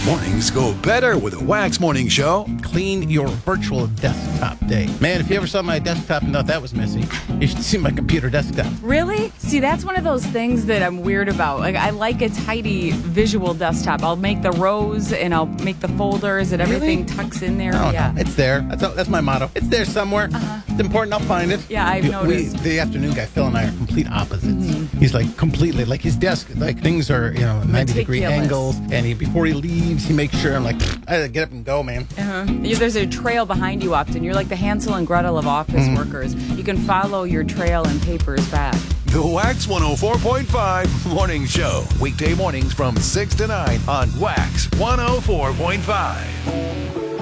Mornings go better with a Wax Morning Show. Clean your virtual desktop day. Man, if you ever saw my desktop and thought that was messy, you should see my computer desktop. Really? See, that's one of those things that I'm weird about. Like, I like a tidy visual desktop. I'll make the rows and I'll make the folders and everything tucks in there. Oh, yeah. no, it's there. That's my motto. It's there somewhere. It's important. I'll find it. Yeah, I've noticed. The afternoon guy, Phil, and I are complete opposites. He's like completely, like his desk, like things are, 90-degree angles. And before he leaves, he makes sure I'm like, I gotta get up and go, man. There's a trail behind you often. You're like the Hansel and Gretel of office workers. You can follow your trail and papers back. The Wax 104.5 Morning Show. Weekday mornings from 6 to 9 on Wax 104.5.